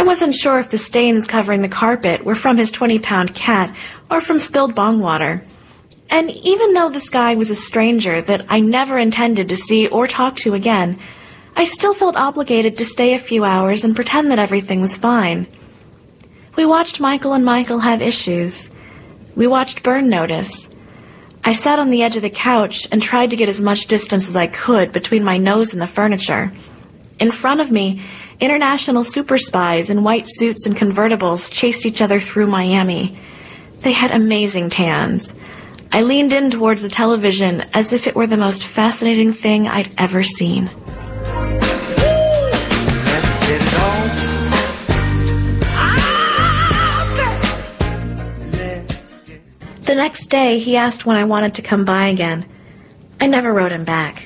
I wasn't sure if the stains covering the carpet were from his 20-pound cat or from spilled bong water. And even though this guy was a stranger that I never intended to see or talk to again, I still felt obligated to stay a few hours and pretend that everything was fine. We watched Michael and Michael have issues. We watched Burn Notice. I sat on the edge of the couch and tried to get as much distance as I could between my nose and the furniture. In front of me, international super spies in white suits and convertibles chased each other through Miami. They had amazing tans. I leaned in towards the television as if it were the most fascinating thing I'd ever seen. The next day, he asked when I wanted to come by again. I never wrote him back.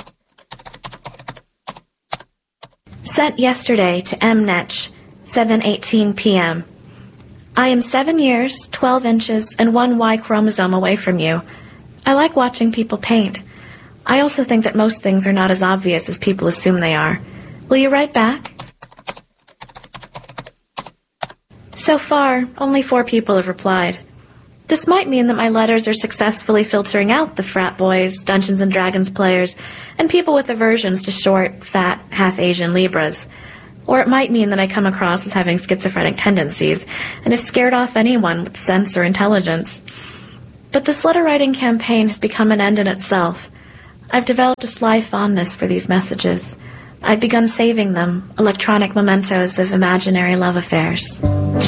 Sent yesterday to M. Netch, 7:18 p.m. I am 7 years, 12 inches, and 1 Y chromosome away from you. I like watching people paint. I also think that most things are not as obvious as people assume they are. Will you write back? So far, only 4 people have replied. This might mean that my letters are successfully filtering out the frat boys, Dungeons & Dragons players, and people with aversions to short, fat, half-Asian Libras. Or it might mean that I come across as having schizophrenic tendencies, and have scared off anyone with sense or intelligence. But this letter-writing campaign has become an end in itself. I've developed a sly fondness for these messages. I've begun saving them, electronic mementos of imaginary love affairs.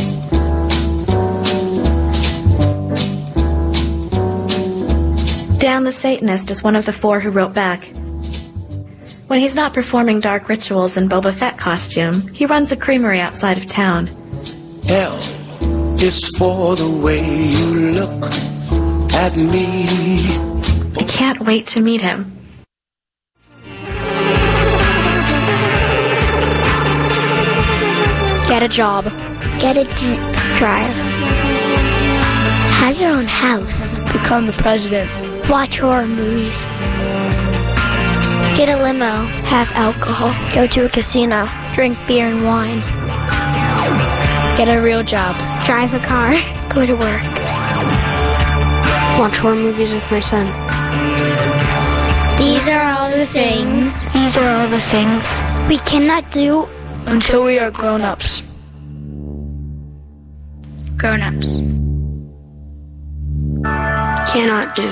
Dan the Satanist is one of the 4 who wrote back. When he's not performing dark rituals in Boba Fett costume, he runs a creamery outside of town. L is for the way you look at me. I can't wait to meet him. Get a job. Get a Jeep. Drive. Have your own house. Become the president. Watch horror movies. Get a limo. Have alcohol. Go to a casino. Drink beer and wine. Get a real job. Drive a car. Go to work. Watch horror movies with my son. These are all the things. These are all the things we cannot do until we are grown-ups. Grown-ups. Cannot do.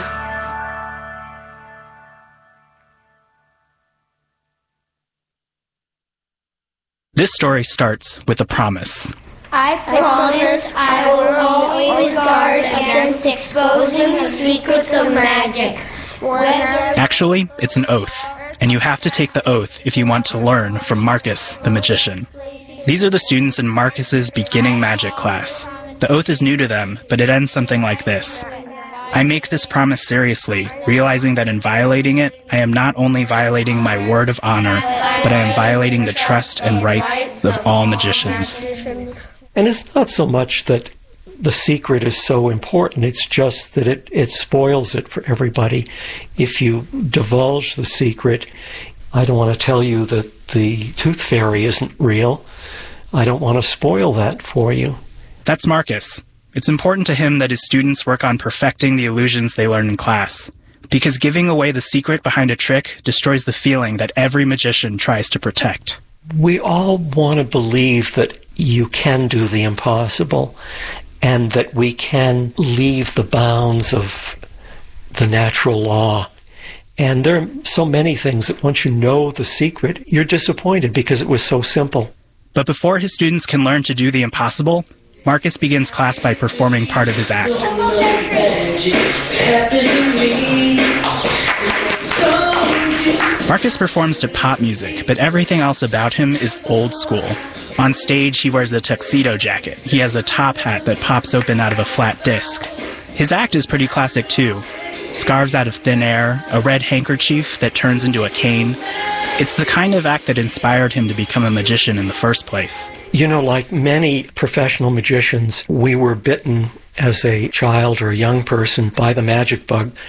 This story starts with a promise. I promise I will always guard against exposing the secrets of magic. Actually, it's an oath, and you have to take the oath if you want to learn from Marcus, the magician. These are the students in Marcus's beginning magic class. The oath is new to them, but it ends something like this. I make this promise seriously, realizing that in violating it, I am not only violating my word of honor, but I am violating the trust and rights of all magicians. And it's not so much that the secret is so important, it's just that it spoils it for everybody. If you divulge the secret, I don't want to tell you that the tooth fairy isn't real. I don't want to spoil that for you. That's Marcus. It's important to him that his students work on perfecting the illusions they learn in class, because giving away the secret behind a trick destroys the feeling that every magician tries to protect. We all want to believe that you can do the impossible, and that we can leave the bounds of the natural law. And there are so many things that once you know the secret, you're disappointed because it was so simple. But before his students can learn to do the impossible, Marcus begins class by performing part of his act. Marcus performs to pop music, but everything else about him is old school. On stage, he wears a tuxedo jacket. He has a top hat that pops open out of a flat disc. His act is pretty classic, too. Scarves out of thin air, a red handkerchief that turns into a cane. It's the kind of act that inspired him to become a magician in the first place. You know, like many professional magicians, we were bitten as a child or a young person by the magic bug.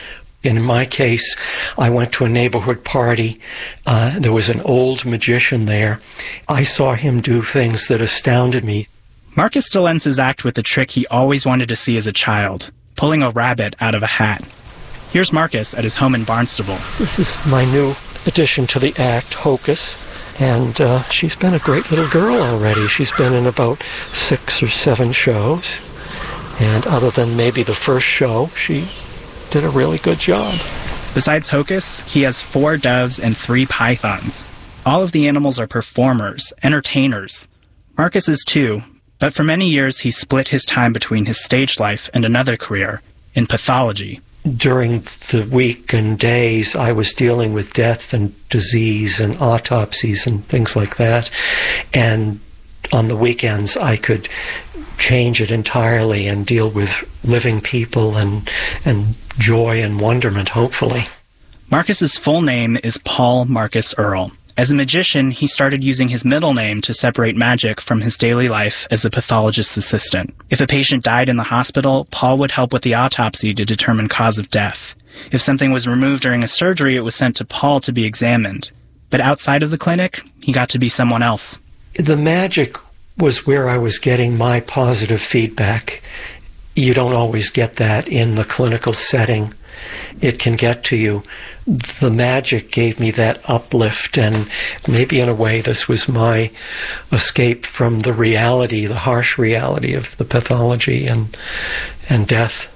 And in my case, I went to a neighborhood party. There was an old magician there. I saw him do things that astounded me. Marcus still ends his act with the trick he always wanted to see as a child, pulling a rabbit out of a hat. Here's Marcus at his home in Barnstable. This is my new addition to the act, Hocus. And she's been a great little girl already. She's been in about 6 or 7 shows. And other than maybe the first show, she did a really good job. Besides Hocus, he has 4 doves and 3 pythons. All of the animals are performers, entertainers. Marcus is too, but for many years he split his time between his stage life and another career, in pathology. During the week and days, I was dealing with death and disease and autopsies and things like that. And on the weekends, I could change it entirely and deal with living people and joy and wonderment, hopefully. Marcus's full name is Paul Marcus Earle. As a magician, he started using his middle name to separate magic from his daily life as a pathologist's assistant. If a patient died in the hospital, Paul would help with the autopsy to determine cause of death. If something was removed during a surgery, it was sent to Paul to be examined. But outside of the clinic, he got to be someone else. The magic was where I was getting my positive feedback. You don't always get that in the clinical setting. It can get to you. The magic gave me that uplift, and maybe in a way this was my escape from the reality, the harsh reality of the pathology and death.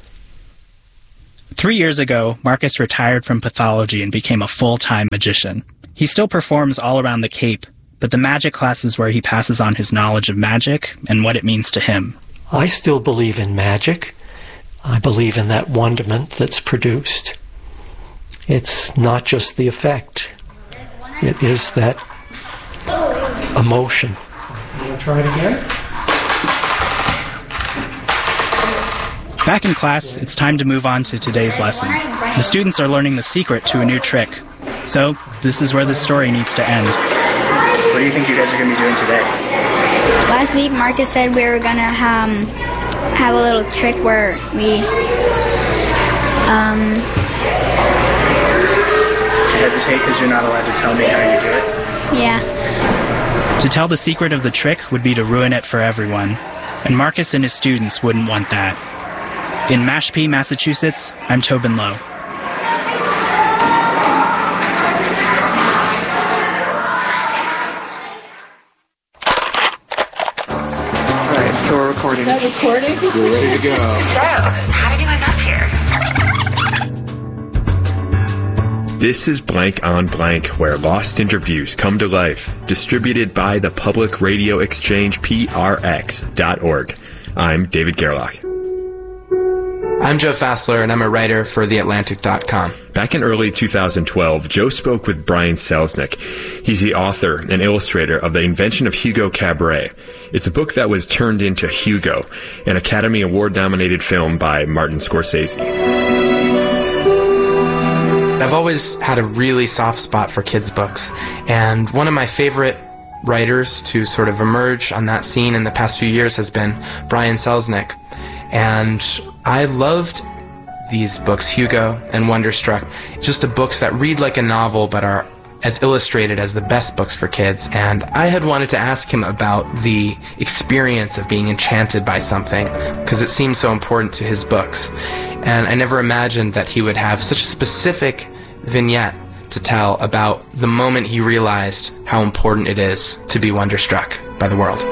3 years ago, Marcus retired from pathology and became a full-time magician. He still performs all around the Cape, but the magic class is where he passes on his knowledge of magic and what it means to him. I still believe in magic. I believe in that wonderment that's produced. It's not just the effect. It is that emotion. You want to try it again? Back in class, it's time to move on to today's lesson. The students are learning the secret to a new trick. So, this is where the story needs to end. What do you think you guys are going to be doing today? Last week, Marcus said we were going to have a little trick where we hesitate because you're not allowed to tell me how you do it? Yeah. To tell the secret of the trick would be to ruin it for everyone, and Marcus and his students wouldn't want that. In Mashpee, Massachusetts, I'm Tobin Lowe. Alright, so we're recording. Is that recording? We're ready to go. So, how did you end up here? This is Blank on Blank, where lost interviews come to life. Distributed by the Public Radio Exchange, PRX.org. I'm David Gerlach. I'm Joe Fassler, and I'm a writer for TheAtlantic.com. Back in early 2012, Joe spoke with Brian Selznick. He's the author and illustrator of The Invention of Hugo Cabaret. It's a book that was turned into Hugo, an Academy Award-nominated film by Martin Scorsese. I've always had a really soft spot for kids' books, and one of my favorite writers to sort of emerge on that scene in the past few years has been Brian Selznick. And I loved these books, Hugo and Wonderstruck, just books that read like a novel but are as illustrated as the best books for kids. And I had wanted to ask him about the experience of being enchanted by something, because it seems so important to his books. And I never imagined that he would have such a specific vignette to tell about the moment he realized how important it is to be wonderstruck by the world.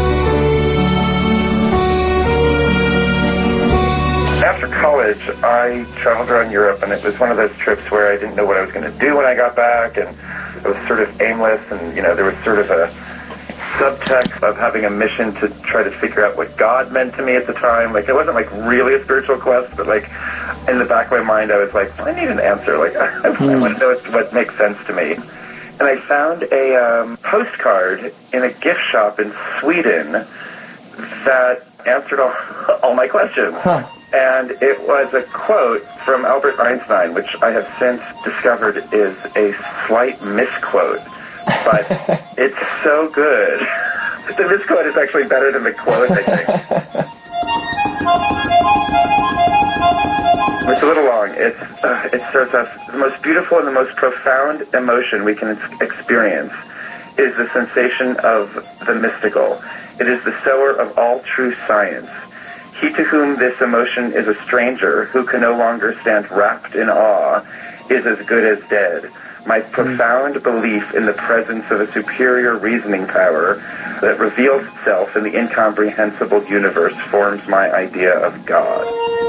After college, I traveled around Europe, and it was one of those trips where I didn't know what I was going to do when I got back, and it was sort of aimless, and, there was sort of a subtext of having a mission to try to figure out what God meant to me at the time. Like, it wasn't, really a spiritual quest, but, in the back of my mind, I was like, I need an answer. I want to know what makes sense to me. And I found a postcard in a gift shop in Sweden that answered all my questions. Huh. And it was a quote from Albert Einstein, which I have since discovered is a slight misquote. But it's so good. The misquote is actually better than the quote, I think. It's a little long. It starts off, the most beautiful and the most profound emotion we can experience is the sensation of the mystical. It is the sower of all true science. He to whom this emotion is a stranger, who can no longer stand wrapped in awe, is as good as dead. My profound belief in the presence of a superior reasoning power that reveals itself in the incomprehensible universe forms my idea of God.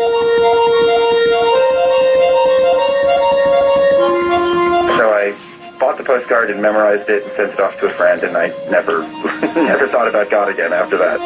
So I bought the postcard and memorized it and sent it off to a friend, and I never thought about God again after that.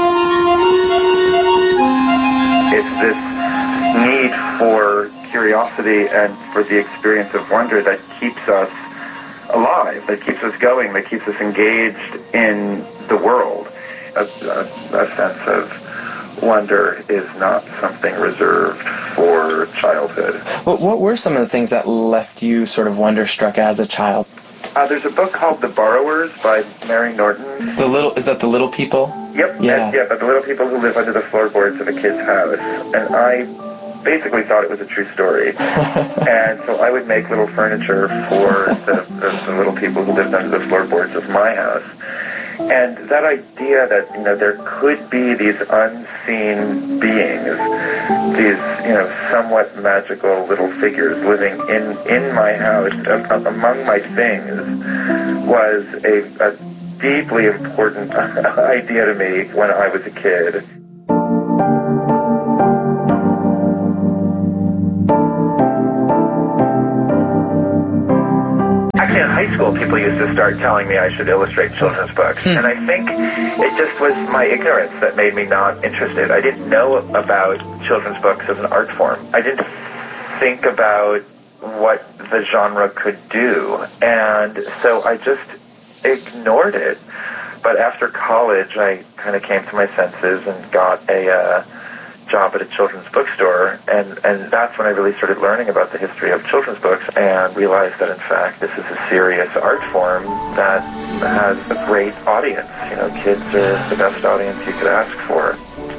It's this need for curiosity and for the experience of wonder that keeps us alive, that keeps us going, that keeps us engaged in the world. A sense of wonder is not something reserved for childhood. What were some of the things that left you sort of wonderstruck as a child? There's a book called The Borrowers by Mary Norton. Is that the little people? Yep. Yeah, but the little people who live under the floorboards of a kid's house. And I basically thought it was a true story. And so I would make little furniture for the little people who lived under the floorboards of my house. And that idea that, there could be these unseen beings, these, somewhat magical little figures living in my house, among my things, was a deeply important idea to me when I was a kid. Actually, in high school, people used to start telling me I should illustrate children's books. And I think it just was my ignorance that made me not interested. I didn't know about children's books as an art form. I didn't think about what the genre could do. And so I just ignored it. But after college, I kind of came to my senses and got a job at a children's bookstore, and that's when I really started learning about the history of children's books and realized that, in fact, this is a serious art form that has a great audience. Kids are the best audience you could ask for.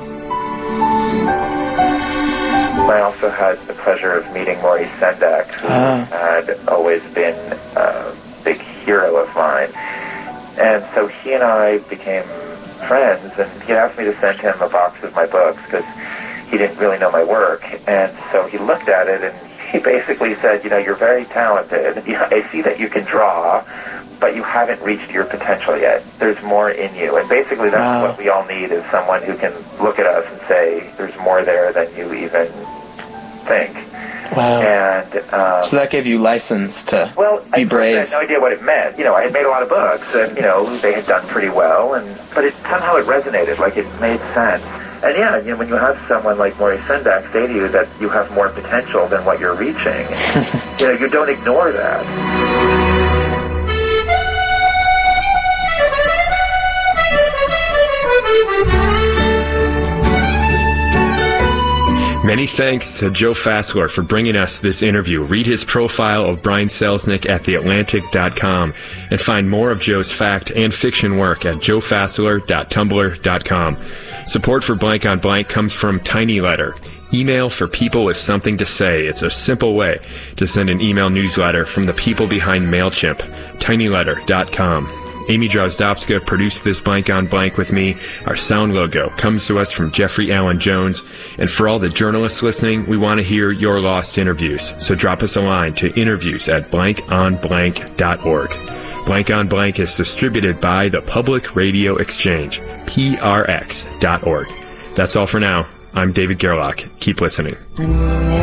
I also had the pleasure of meeting Maurice Sendak, who had always been a big hero of mine. And so he and I became friends, and he asked me to send him a box of my books because he didn't really know my work. And so he looked at it, and he basically said, you're very talented. I see that you can draw, but you haven't reached your potential yet. There's more in you. And basically that's what we all need, is someone who can look at us and say, there's more there than you even think. Wow. And so that gave you license to be brave. I had no idea what it meant. I had made a lot of books, and they had done pretty well, but somehow it resonated, like it made sense. And when you have someone like Maurice Sendak say to you that you have more potential than what you're reaching, you don't ignore that. Many thanks to Joe Fassler for bringing us this interview. Read his profile of Brian Selznick at theatlantic.com and find more of Joe's fact and fiction work at joefassler.tumblr.com. Support for Blank on Blank comes from Tiny Letter. Email for people with something to say. It's a simple way to send an email newsletter from the people behind MailChimp. tinyletter.com. Amy Drozdowska produced this Blank on Blank with me. Our sound logo comes to us from Jeffrey Allen Jones. And for all the journalists listening, we want to hear your lost interviews. So drop us a line to interviews@blankonblank.org. Blank on Blank is distributed by the Public Radio Exchange, prx.org. That's all for now. I'm David Gerlach. Keep listening.